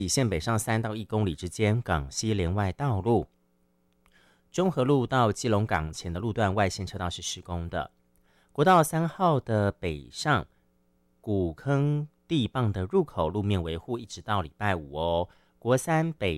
底线北上3到1公里之间港西连外道路。中和路到基隆港前的路段外线车道是施工的。国道3号的北上古坑地磅的入口路面维护一直到礼拜5哦。国三北